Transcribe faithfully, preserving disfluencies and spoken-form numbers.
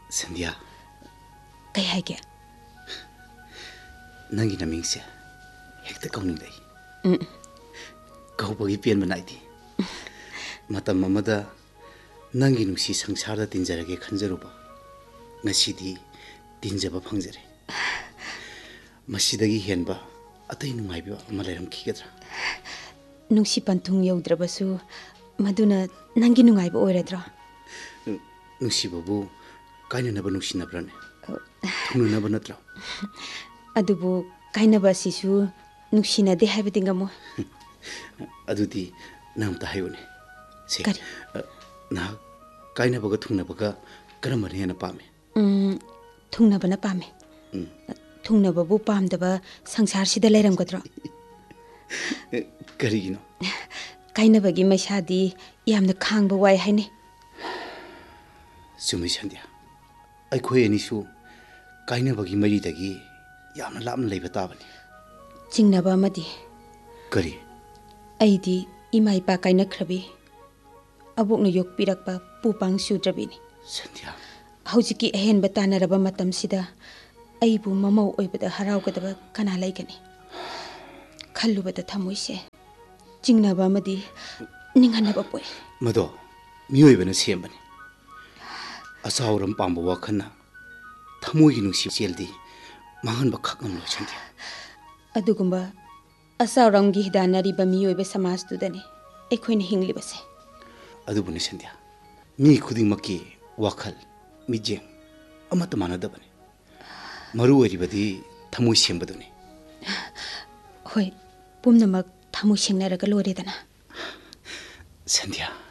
Sandhya. Kay haige? Nangi namingse hekta kauning dai. Mm. Kaubagi pian manaidi. Matam mamada nangi nungsi sangsarda tinjarage khanjaruba. Ngasidi tinjaba phangjare. Masidagi henba atai nungaiba ama lairam khigadra. Nungsi panthung yaudrabasu maduna nangi nungaiba oiradra. Nungsi babu kaina naba nungsi nabrane. Thungna naba natra. Adubu kaina ba sisu nungsi na de haiba dingamo. Adudi namta hayone. Se. Kari. Na kaina baga thungna baga karamane hena pame. Um thungna bana pame. Mm. Thungna babu pamdaba sangsar sida lairamgadra. Karigino. Kaina bagi maisadi yamna khangba wai haine. Sumi Sandhya. Aikhoi anisu kaina bagi mari dagi yamna lamna leiba tabani. Chingnaba amadi. Kari. Aidi ima ipa kaina khrabi. Abokna yokpirakpa pupang sudrabini. Sandhya. Haujiki ahenba tanaraba matamsida aibu mamau oibada haraugadaba kana laigani. Khallubada thamoise chingnaba amadi ninghanaba poi. Mado miyoibana sembani. Asauram pamba wakhana thamoigi nungsi cheldi mahanba khaknam lo Sandhya. Adugumba asauramgi hidanariba miyoiba samasdudani ekhoina hinglibase. Adubuni Sandhya. Mi khudingmakki wakhal mijeng amata manadabani. Maru oiribadi thamoi sembaduni. Hoi pumnamak thamoi sengnaraga loredana. Sandhya.